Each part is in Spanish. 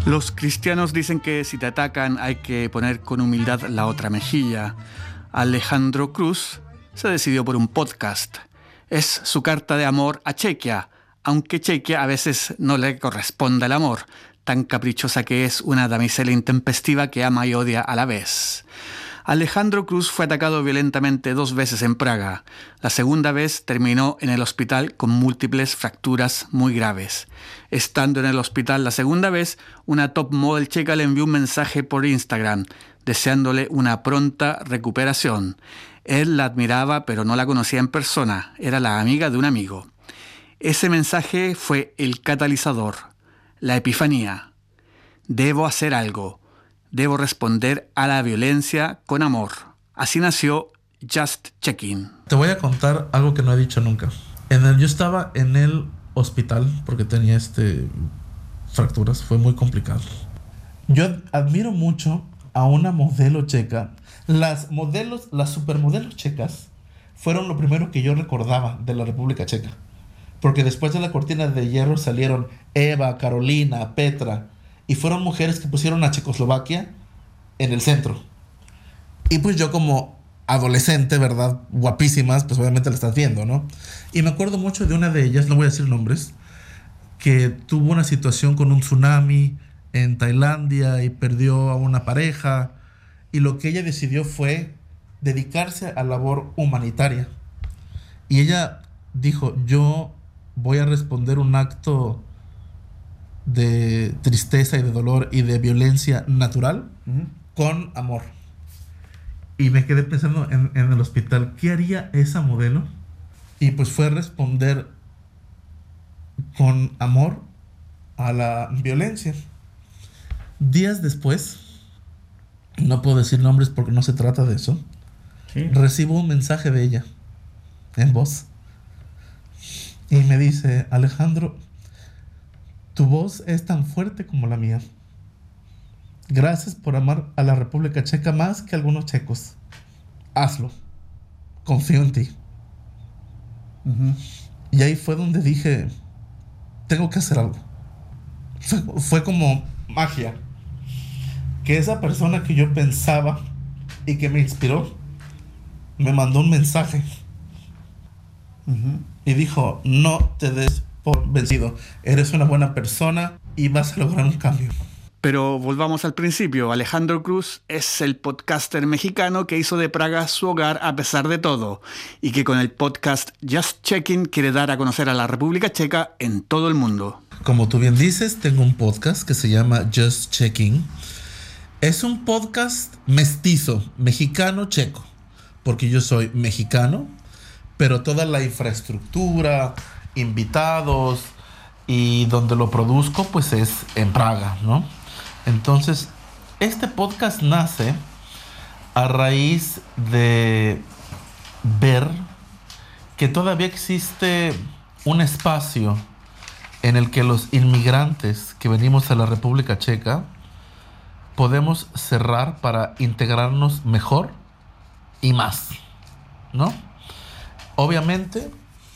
Los cristianos dicen que si te atacan hay que poner con humildad la otra mejilla. Alejandro Cruz se decidió por un podcast. Es su carta de amor a Chequia, aunque Chequia a veces no le corresponde el amor, tan caprichosa que es una damisela intempestiva que ama y odia a la vez. Alejandro Cruz fue atacado violentamente 2 veces en Praga. La segunda vez terminó en el hospital con múltiples fracturas muy graves. Estando en el hospital la segunda vez, una top model checa le envió un mensaje por Instagram, deseándole una pronta recuperación. Él la admiraba, pero no la conocía en persona. Era la amiga de un amigo. Ese mensaje fue el catalizador, la epifanía. Debo hacer algo. Debo responder a la violencia con amor. Así nació Just Checking. Te voy a contar algo que no he dicho nunca. Yo estaba en el hospital porque tenía fracturas. Fue muy complicado. Yo admiro mucho a una modelo checa. Las supermodelos checas fueron lo primero que yo recordaba de la República Checa. Porque después de la cortina de hierro salieron Eva, Carolina, Petra. Y fueron mujeres que pusieron a Checoslovaquia en el centro. Y pues yo como adolescente, ¿verdad? Guapísimas, pues obviamente la estás viendo, ¿no? Y me acuerdo mucho de una de ellas, no voy a decir nombres, que tuvo una situación con un tsunami en Tailandia y perdió a una pareja. Y lo que ella decidió fue dedicarse a labor humanitaria. Y ella dijo, yo voy a responder un acto de tristeza y de dolor y de violencia natural con amor. Y me quedé pensando en el hospital, ¿qué haría esa modelo? Y pues fue responder con amor a la violencia. Días después, no puedo decir nombres porque no se trata de eso, sí, recibo un mensaje de ella en voz y me dice, Alejandro, tu voz es tan fuerte como la mía. Gracias por amar a la República Checa más que algunos checos. Hazlo. Confío en ti. Y ahí fue donde dije, tengo que hacer algo. Fue como magia. Que esa persona que yo pensaba y que me inspiró, me mandó un mensaje. Y dijo, no te des por vencido. Eres una buena persona y vas a lograr un cambio. Pero volvamos al principio. Alejandro Cruz es el podcaster mexicano que hizo de Praga su hogar a pesar de todo y que con el podcast Just Checking quiere dar a conocer a la República Checa en todo el mundo. Como tú bien dices, tengo un podcast que se llama Just Checking. Es un podcast mestizo, mexicano-checo, porque yo soy mexicano, pero toda la infraestructura, invitados y donde lo produzco pues es en Praga, ¿no? Entonces este podcast nace a raíz de ver que todavía existe un espacio en el que los inmigrantes que venimos a la República Checa podemos cerrar para integrarnos mejor y más, ¿no? Obviamente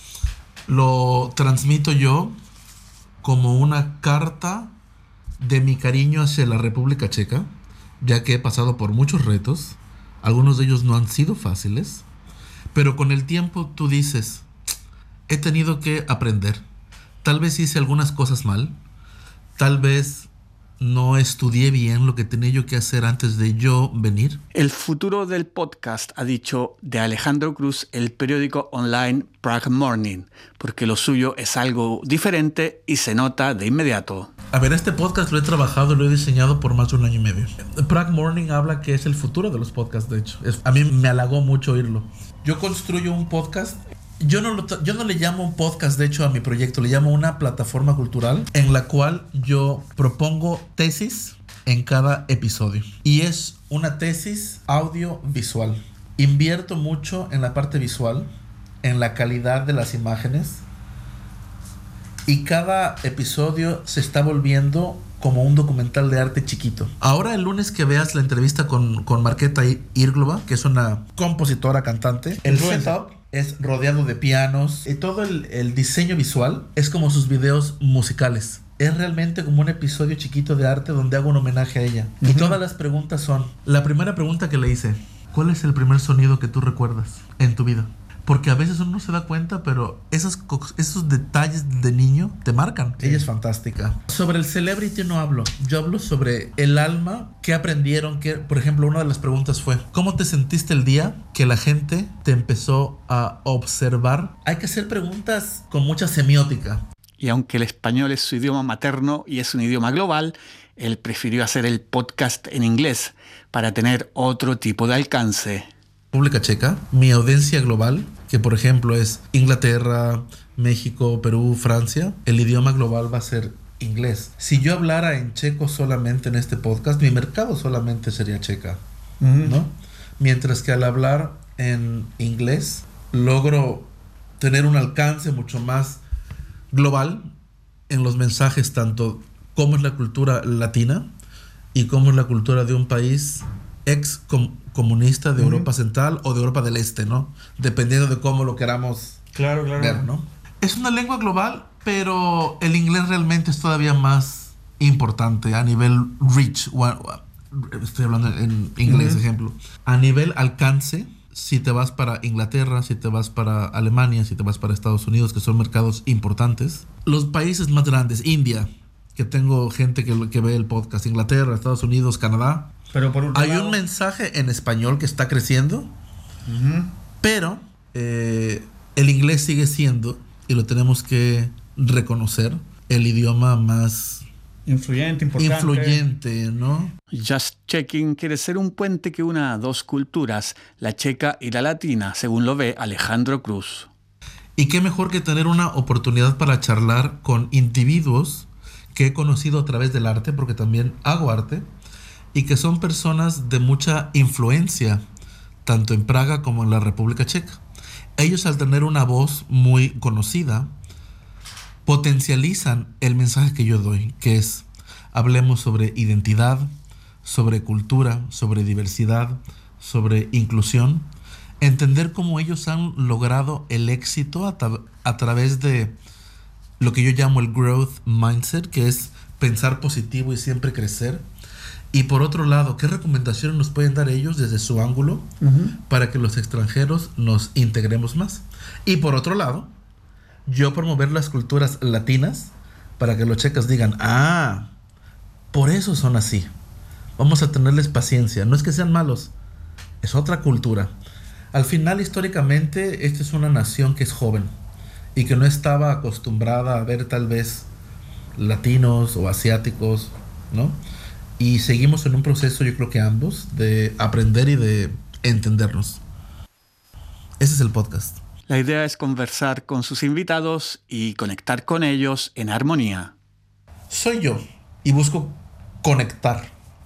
lo transmito yo como una carta de mi cariño hacia la República Checa, ya que he pasado por muchos retos. Algunos de ellos no han sido fáciles, pero con el tiempo tú dices, he tenido que aprender. Tal vez hice algunas cosas mal, tal vez no estudié bien lo que tenía yo que hacer antes de yo venir. El futuro del podcast, ha dicho de Alejandro Cruz el periódico online Prague Morning, porque lo suyo es algo diferente y se nota de inmediato. A ver, este podcast lo he trabajado y lo he diseñado por más de 1 año y medio. Prague Morning habla que es el futuro de los podcasts, de hecho. A mí me halagó mucho oírlo. Yo construyo un podcast. Yo no le llamo un podcast, de hecho, a mi proyecto. Le llamo una plataforma cultural en la cual yo propongo tesis en cada episodio. Y es una tesis audiovisual. Invierto mucho en la parte visual, en la calidad de las imágenes. Y cada episodio se está volviendo como un documental de arte chiquito. Ahora el lunes que veas la entrevista con Marketa Irglova, que es una compositora, cantante, el setup es rodeado de pianos y todo el diseño visual es como sus videos musicales. es realmente como un episodio chiquito de arte donde hago un homenaje a ella. Y todas las preguntas son... La primera pregunta que le hice: ¿cuál es el primer sonido que tú recuerdas en tu vida? Porque a veces uno no se da cuenta, pero esos detalles de niño te marcan. Sí. Ella es fantástica. Sobre el celebrity no hablo. Yo hablo sobre el alma, qué aprendieron. Por ejemplo, una de las preguntas fue: ¿cómo te sentiste el día que la gente te empezó a observar? Hay que hacer preguntas con mucha semiótica. Y aunque el español es su idioma materno y es un idioma global, él prefirió hacer el podcast en inglés para tener otro tipo de alcance. República Checa, mi audiencia global, que por ejemplo es Inglaterra, México, Perú, Francia, el idioma global va a ser inglés. Si yo hablara en checo solamente en este podcast, mi mercado solamente sería checa, ¿no? Mientras que al hablar en inglés logro tener un alcance mucho más global en los mensajes, tanto cómo es la cultura latina y cómo es la cultura de un país ex comunista de Europa Central o de Europa del Este, ¿no? Dependiendo de cómo lo queramos ver, ¿no? Es una lengua global, pero el inglés realmente es todavía más importante a nivel reach. Estoy hablando en inglés, ejemplo. A nivel alcance, si te vas para Inglaterra, si te vas para Alemania, si te vas para Estados Unidos, que son mercados importantes. Los países más grandes, India, que tengo gente que ve el podcast, Inglaterra, Estados Unidos, Canadá. Pero por hay un mensaje en español que está creciendo, pero el inglés sigue siendo, y lo tenemos que reconocer, el idioma más influyente, importante. Influyente, ¿no? Just Checking quiere ser un puente que una a dos culturas, la checa y la latina, según lo ve Alejandro Cruz. Y qué mejor que tener una oportunidad para charlar con individuos que he conocido a través del arte, porque también hago arte, y que son personas de mucha influencia, tanto en Praga como en la República Checa. Ellos, al tener una voz muy conocida, potencializan el mensaje que yo doy, que es: hablemos sobre identidad, sobre cultura, sobre diversidad, sobre inclusión. Entender cómo ellos han logrado el éxito a través de lo que yo llamo el growth mindset, que es pensar positivo y siempre crecer. Y por otro lado, ¿qué recomendaciones nos pueden dar ellos desde su ángulo para que los extranjeros nos integremos más? Y por otro lado, yo promover las culturas latinas para que los checas digan: por eso son así. Vamos a tenerles paciencia. No es que sean malos, es otra cultura. Al final, históricamente, esta es una nación que es joven y que no estaba acostumbrada a ver tal vez latinos o asiáticos, ¿no? Y seguimos en un proceso, yo creo que ambos, de aprender y de entendernos. Ese es el podcast. La idea es conversar con sus invitados y conectar con ellos en armonía. Soy yo y busco conectar.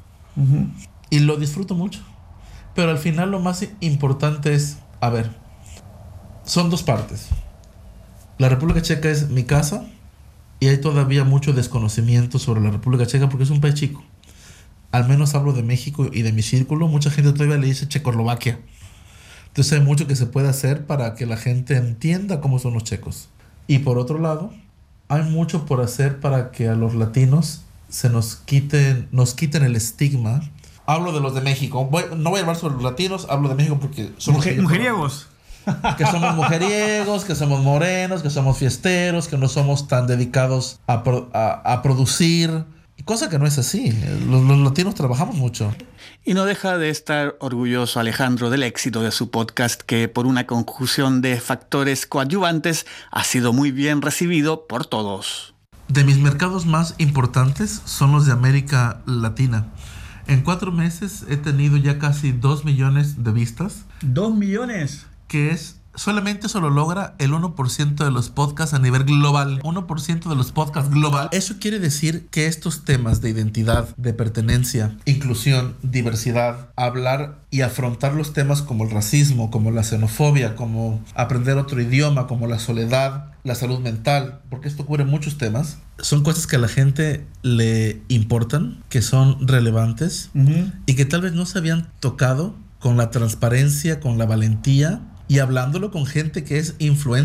Y lo disfruto mucho. Pero al final lo más importante es, son dos partes. La República Checa es mi casa y hay todavía mucho desconocimiento sobre la República Checa porque es un país chico. Al menos hablo de México y de mi círculo. Mucha gente todavía le dice Checoslovaquia. Entonces hay mucho que se puede hacer para que la gente entienda cómo son los checos. Y por otro lado, hay mucho por hacer para que a los latinos nos quiten el estigma. Hablo de los de México. No voy a hablar sobre los latinos, hablo de México porque somos mujeriegos. Que somos mujeriegos, que somos morenos, que somos fiesteros, que no somos tan dedicados a producir. Cosa que no es así. Los latinos trabajamos mucho. Y no deja de estar orgulloso Alejandro del éxito de su podcast, que por una conjunción de factores coadyuvantes ha sido muy bien recibido por todos. De mis mercados más importantes son los de América Latina. En 4 meses he tenido ya casi 2 millones de vistas. ¿2 millones? Que es... Solamente eso lo logra el 1% de los podcasts a nivel global. 1% de los podcasts global. Eso quiere decir que estos temas de identidad, de pertenencia, inclusión, diversidad, hablar y afrontar los temas como el racismo, como la xenofobia, como aprender otro idioma, como la soledad, la salud mental, porque esto cubre muchos temas. Son cosas que a la gente le importan, que son relevantes y que tal vez no se habían tocado con la transparencia, con la valentía y hablándolo con gente que es influencer.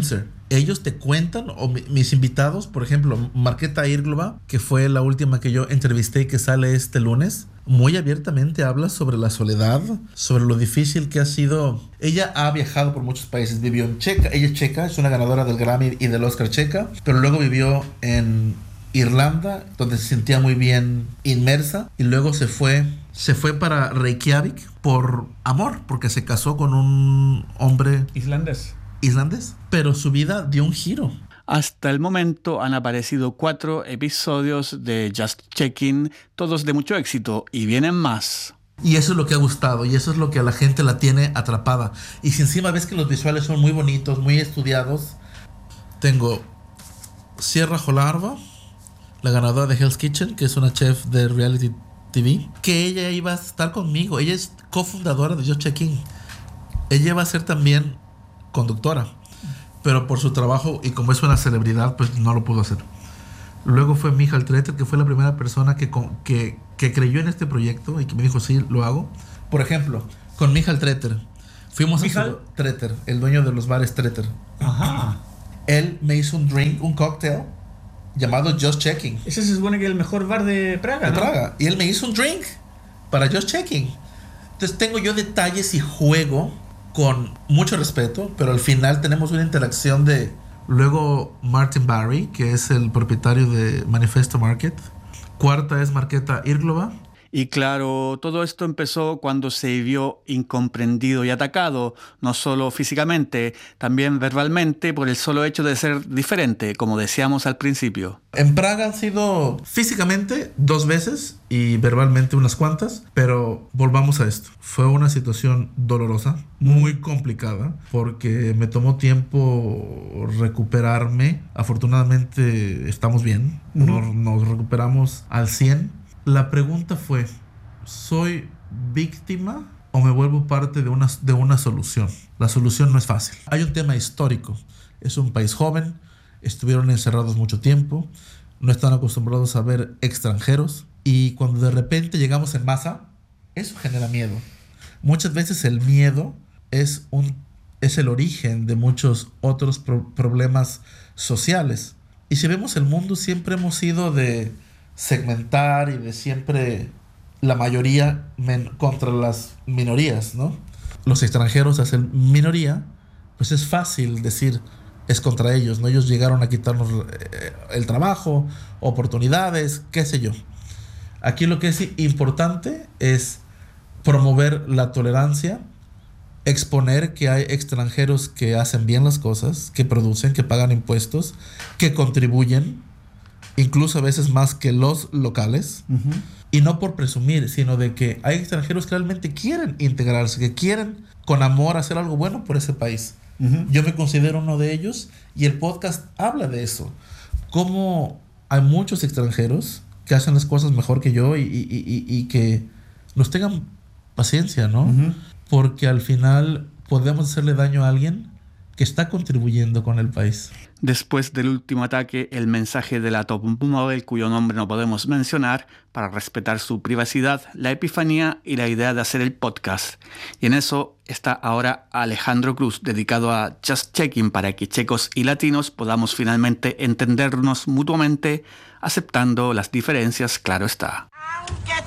ellos te cuentan, o mis invitados, por ejemplo, Markéta Irglova, que fue la última que yo entrevisté y que sale este lunes, muy abiertamente habla sobre la soledad, sobre lo difícil que ha sido. Ella ha viajado por muchos países, vivió en Checa, ella es checa, es una ganadora del Grammy y del Oscar checa, pero luego vivió en Irlanda, donde se sentía muy bien inmersa, y luego se fue para Reykjavik por amor, porque se casó con un hombre islandés, pero su vida dio un giro. Hasta el momento han aparecido 4 episodios de Just Checking, todos de mucho éxito, y vienen más. Y eso es lo que ha gustado, y eso es lo que a la gente la tiene atrapada. Y si encima ves que los visuales son muy bonitos, muy estudiados, tengo Sierra Jolarva, la ganadora de Hell's Kitchen, que es una chef de reality TV, que ella iba a estar conmigo. Ella es cofundadora de Just Checking. Ella va a ser también conductora, pero por su trabajo y como es una celebridad, pues no lo pudo hacer. Luego fue Michal Treter, que fue la primera persona que creyó en este proyecto y que me dijo, sí, lo hago. Por ejemplo, con Michal Treter. Fuimos a su Treter, el dueño de los bares Treter. Ajá. Él me hizo un cocktail llamado Just Checking. Ese se supone que es el mejor bar de Praga, ¿no? Praga. Y él me hizo un drink para Just Checking. Entonces tengo yo detalles y juego con mucho respeto, pero al final tenemos una interacción de... Luego Martin Barry, que es el propietario de Manifesto Market. Cuarta es Markéta Irglova. Y claro, todo esto empezó cuando se vio incomprendido y atacado, no solo físicamente, también verbalmente, por el solo hecho de ser diferente, como decíamos al principio. En Praga han sido físicamente 2 veces y verbalmente unas cuantas, pero volvamos a esto. Fue una situación dolorosa, muy complicada, porque me tomó tiempo recuperarme. Afortunadamente estamos bien, nos recuperamos al 100%. La pregunta fue, ¿soy víctima o me vuelvo parte de una solución? La solución no es fácil. Hay un tema histórico. Es un país joven, estuvieron encerrados mucho tiempo, no están acostumbrados a ver extranjeros, y cuando de repente llegamos en masa, eso genera miedo. Muchas veces el miedo es el origen de muchos otros problemas sociales. Y si vemos el mundo, siempre hemos sido de segmentar y de siempre la mayoría contra las minorías, ¿no? Los extranjeros hacen minoría, pues es fácil decir es contra ellos, ¿no? Ellos llegaron a quitarnos el trabajo, oportunidades, qué sé yo. Aquí lo que es importante es promover la tolerancia, exponer que hay extranjeros que hacen bien las cosas, que producen, que pagan impuestos, que contribuyen, incluso a veces más que los locales, y no por presumir, sino de que hay extranjeros que realmente quieren integrarse, que quieren con amor hacer algo bueno por ese país. Yo me considero uno de ellos, y el podcast habla de eso. Cómo hay muchos extranjeros que hacen las cosas mejor que yo y que nos tengan paciencia, ¿no? Porque al final podemos hacerle daño a alguien que está contribuyendo con el país. Después del último ataque, el mensaje de la top model, cuyo nombre no podemos mencionar para respetar su privacidad, la epifanía y la idea de hacer el podcast. Y en eso está ahora Alejandro Cruz, dedicado a Just Checking para que checos y latinos podamos finalmente entendernos mutuamente, aceptando las diferencias, claro está. Aunque